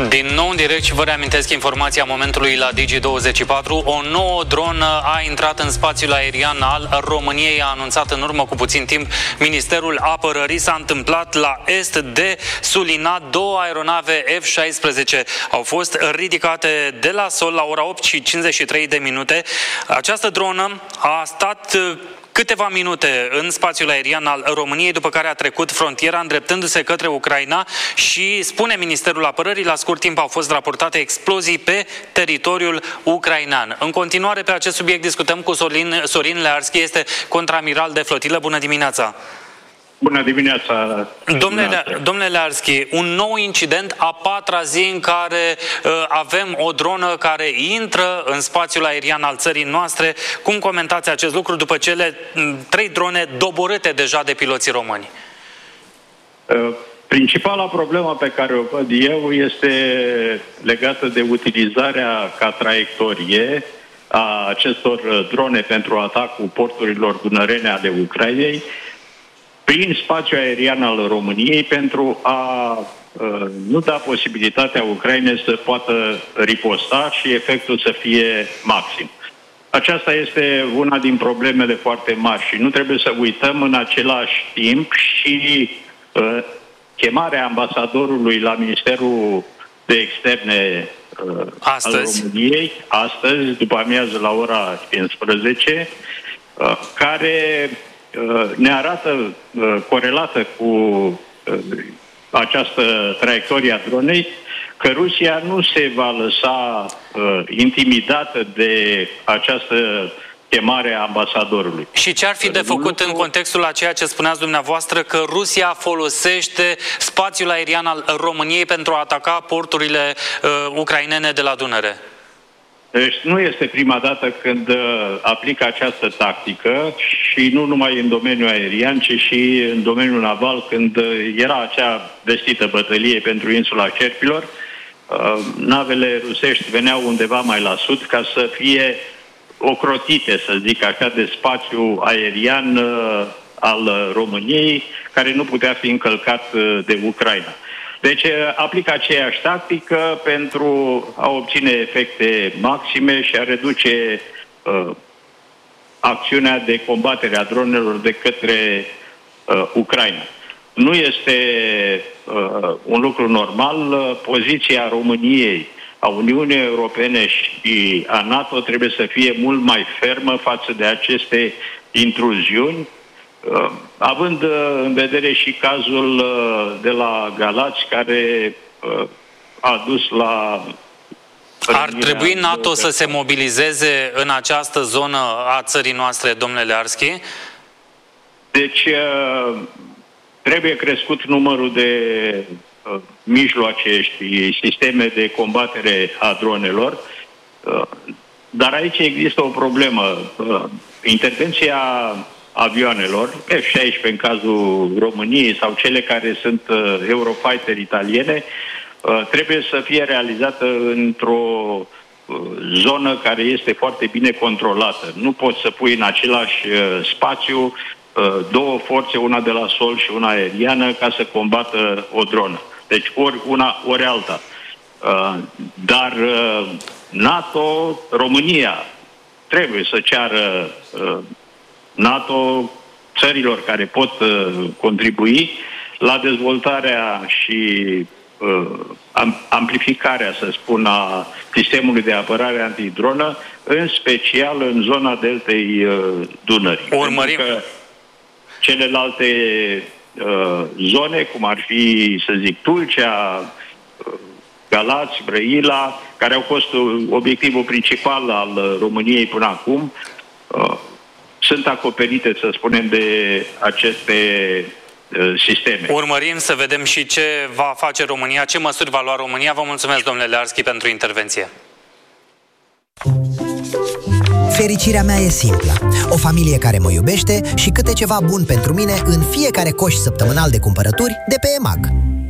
Din nou în direct și vă reamintesc informația momentului la Digi24. O nouă dronă a intrat în spațiul aerian al României, a anunțat în urmă cu puțin timp Ministerul Apărării. S-a întâmplat la est de Sulina. Două aeronave F-16 au fost ridicate de la sol la ora 8 și 53 de minute. Această dronă a stat câteva minute în spațiul aerian al României, după care a trecut frontiera îndreptându-se către Ucraina și, spune Ministerul Apărării, la scurt timp au fost raportate explozii pe teritoriul ucrainean. În continuare, pe acest subiect discutăm cu Sorin Learski, este contraamiral de flotilă. Bună dimineața! Bună dimineața! Domnule Learski, un nou incident, a patra zi în care avem o dronă care intră în spațiul aerian al țării noastre. Cum comentați acest lucru după cele 3 drone doborâte deja de piloții români? Principala problemă pe care o văd eu este legată de utilizarea ca traiectorie a acestor drone pentru atacul porturilor dunărene ale Ucrainei prin spațiul aerian al României pentru a nu da posibilitatea Ucrainei să poată riposta și efectul să fie maxim. Aceasta este una din problemele foarte mari și nu trebuie să uităm în același timp și chemarea ambasadorului la Ministerul de Externe al României, astăzi, după amiază la ora 15, care ne arată, corelată cu această traiectorie a dronei, că Rusia nu se va lăsa intimidată de această chemare a ambasadorului. Și ce ar fi de făcut în contextul a ceea ce spuneați dumneavoastră, că Rusia folosește spațiul aerian al României pentru a ataca porturile ucrainene de la Dunăre? Deci nu este prima dată când aplică această tactică și nu numai în domeniul aerian, ci și în domeniul naval, când era acea vestită bătălie pentru insula Cerpilor. Navele rusești veneau undeva mai la sud ca să fie ocrotite, să zic așa, de spațiul aerian al României, care nu putea fi încălcat de Ucraina. Deci aplică aceeași tactică pentru a obține efecte maxime și a reduce acțiunea de combatere a dronelor de către Ucraina. Nu este un lucru normal. Poziția României, a Uniunii Europene și a NATO trebuie să fie mult mai fermă față de aceste intruziuni, având în vedere și cazul de la Galați, care a dus la... Ar trebui NATO să se mobilizeze în această zonă a țării noastre, domnule Learski? Deci trebuie crescut numărul de mijloace și sisteme de combatere a dronelor, dar aici există o problemă. Intervenția avioanelor, F-16 în cazul României sau cele care sunt Eurofighter italiene, trebuie să fie realizată într-o zonă care este foarte bine controlată. Nu poți să pui în același spațiu două forțe, una de la sol și una aeriană, ca să combată o dronă. Deci ori una, ori alta. Dar NATO, România, trebuie să ceară NATO, țărilor care pot contribui la dezvoltarea și amplificarea, să spun, a sistemului de apărare antidronă, în special în zona deltei Dunării. Urmărim. Pentru că celelalte zone, cum ar fi, să zic, Tulcea, Galați, Brăila, care au fost obiectivul principal al României până acum, sunt acoperite, să spunem, de aceste sisteme. Urmărim să vedem și ce va face România, ce măsuri va lua România. Vă mulțumesc, domnule Learski, pentru intervenție. Fericirea mea e simplă. O familie care mă iubește și câte ceva bun pentru mine în fiecare coș săptămânal de cumpărături de pe EMAG.